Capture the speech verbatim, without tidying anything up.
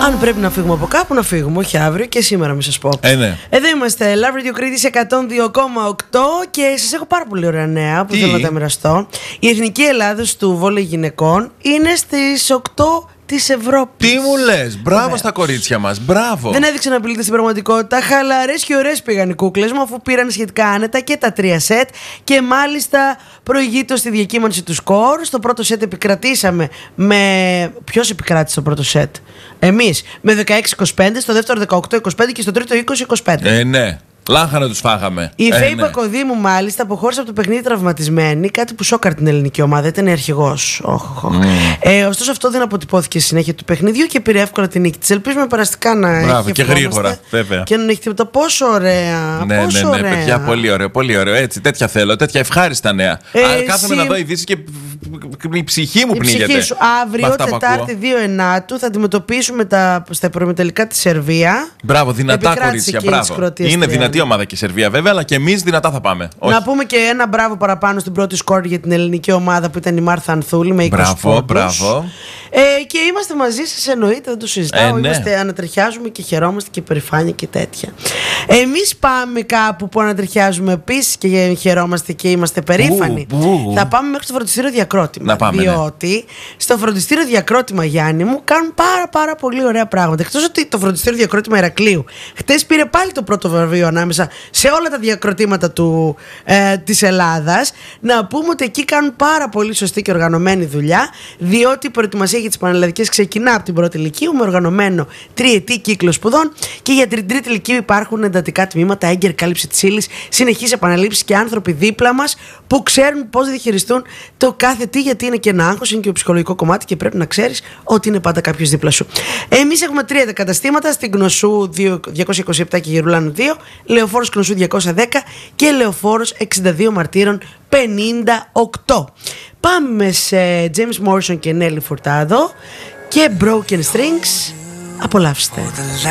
Αν πρέπει να φύγουμε από κάπου, να φύγουμε. Όχι αύριο και σήμερα, μην σας πω. Ε, ναι. Εδώ είμαστε, Love Radio Κρήτης εκατόν δύο κόμμα οκτώ και σας έχω πάρα πολύ ωραία νέα που Τι? θέλω να τα μοιραστώ. Η Εθνική Ελλάδος του Βόλεϊ Γυναικών είναι στις οκτώ της Ευρώπης. Τι μου λες, μπράβο Βέβαια. στα κορίτσια μας, μπράβο. Δεν έδειξε να απειλείται στην πραγματικότητα. Χαλαρές και ωραίες πήγαν οι κούκλες μου, αφού πήραν σχετικά άνετα και τα τρία σετ. Και μάλιστα προηγείται στη διακύμανση του σκορ. Στο πρώτο σετ επικρατήσαμε με. Ποιος επικράτησε στο πρώτο σετ? Εμείς με δεκαέξι είκοσι πέντε, στο δεύτερο δεκαοκτώ είκοσι πέντε και στο τρίτο είκοσι είκοσι πέντε. Ε, ναι. Λάχανα τους φάγαμε. Η ε, Φέη ναι. Πακοδήμου, μάλιστα, αποχώρησε από το παιχνίδι τραυματισμένη, κάτι που σόκαρε την ελληνική ομάδα. Ήταν αρχηγός. Oh, oh. Mm. Ε, ωστόσο, αυτό δεν αποτυπώθηκε στη συνέχεια του παιχνιδιού και πήρε εύκολα την νίκη της. Ελπίζουμε περαστικά να έχει. Μπράβο, και γρήγορα, βέβαια. Και να έχει τίποτα. Πόσο ωραία. Ναι, πόσο ναι, ναι, ωραία. παιδιά, πολύ ωραίο, πολύ ωραίο. Έτσι, τέτοια θέλω, τέτοια ευχάριστα νέα. Ε, Α, κάθομαι εσύ... να δω ειδήσεις και η ψυχή μου η πνίγεται. ψυχή σου. Αύριο, Τετάρτη δύο Ενάτου, θα αντιμετωπίσουμε τα, στα προημιτελικά τη Σερβία. Μπράβο, δυνατά κορίτσια. Μπράβο. Είναι δυνατή ομάδα και η Σερβία, βέβαια, αλλά και εμείς δυνατά θα πάμε. Να Όχι. πούμε και ένα μπράβο παραπάνω στην πρώτη σκόρ για την ελληνική ομάδα που ήταν η Μάρθα Ανθούλη με είκοσι μπράβο, πόντους. Μπράβο. Ε, και είμαστε μαζί σας, εννοείται, δεν το συζητάω. Ε, ναι. Είμαστε, ανατριχιάζουμε και χαιρόμαστε και περηφάνεια και τέτοια. Εμείς πάμε κάπου που ανατριχιάζουμε επίσης και χαιρόμαστε και είμαστε περήφανοι. Ου, ου. Θα πάμε μέχρι το φροντιστήριο Διακρότημα. Να πάμε, διότι ναι. στο φροντιστήριο Διακρότημα, Γιάννη μου, κάνουν πάρα πάρα πολύ ωραία πράγματα. Εκτός ότι το φροντιστήριο Διακρότημα Ηρακλείου χτες πήρε πάλι το πρώτο βραβείο ανάμεσα σε όλα τα διακροτήματα του, ε, της Ελλάδας. Να πούμε ότι εκεί κάνουν πάρα πολύ σωστή και οργανωμένη δουλειά, διότι η προετοιμασία για τις πανελλαδικές ξεκινά από την πρώτη ηλικίου με οργανωμένο τριετή κύκλο σπουδών και για την τρίτη ηλικίου υπάρχουν εντατικά τμήματα, έγκαιρη κάλυψη της ύλης, συνεχής επαναλήψεις και άνθρωποι δίπλα μας που ξέρουν πώς διαχειριστούν το κάθε τι, γιατί είναι και ένα άγχος, είναι και το ψυχολογικό κομμάτι και πρέπει να ξέρεις ότι είναι πάντα κάποιος δίπλα σου. Εμείς έχουμε τρία καταστήματα στην Κνωσού διακόσια είκοσι επτά και Γερουλάνου δύο, Λεωφόρος Κνωσού διακόσια δέκα και Λεωφόρος εξήντα δύο Μαρτύρων πενήντα οκτώ. Πάμε σε James Morrison και Nelly Furtado και Broken Strings. Απολαύστε.